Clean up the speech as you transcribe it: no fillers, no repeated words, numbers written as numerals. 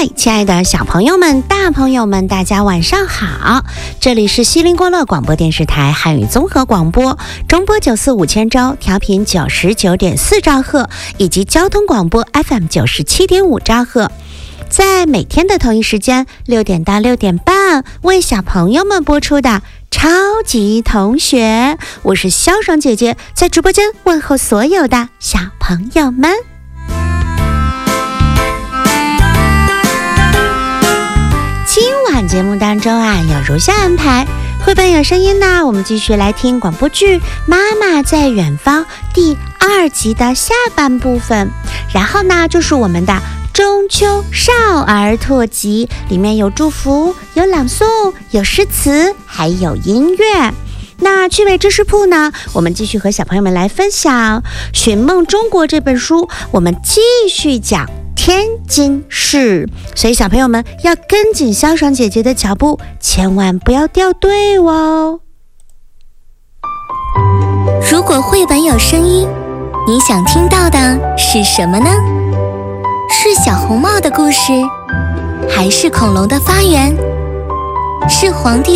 嗨，亲爱的小朋友们、大朋友们，大家晚上好！这里是西林郭勒广播电视台汉语综合广播，中波945千兆，调频99.4兆赫，以及交通广播 FM 97.5兆赫。在每天的同一时间6点到6点半，为小朋友们播出的超级同学，我是肖爽姐姐，在直播间问候所有的小朋友们。今晚节目当中有如下安排：绘本有声音呢，我们继续来听广播剧《妈妈在远方》第2集的下半部分。然后呢，就是我们的中秋少儿特辑，里面有祝福，有朗诵，有诗词，还有音乐。那趣味知识铺呢，我们继续和小朋友们来分享《寻梦中国》这本书，我们继续讲天津市，所以小朋友们要跟紧肖爽姐姐的脚步，千万不要掉队哦。 如果绘本有声音，你想听到的是什么呢？是小红帽的故事，还是恐龙的发源？是皇帝